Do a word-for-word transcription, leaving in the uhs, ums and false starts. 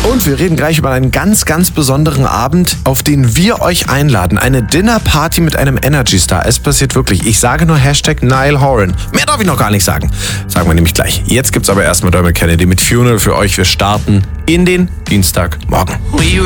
Und wir reden gleich über einen ganz, ganz besonderen Abend, auf den wir euch einladen. Eine Dinnerparty mit einem Energy-Star. Es passiert wirklich. Ich sage nur Hashtag Niall Horan. Mehr darf ich noch gar nicht sagen. Sagen wir nämlich gleich. Jetzt gibt's aber erstmal Dermot Kennedy mit Funeral für euch. Wir starten in den Dienstagmorgen.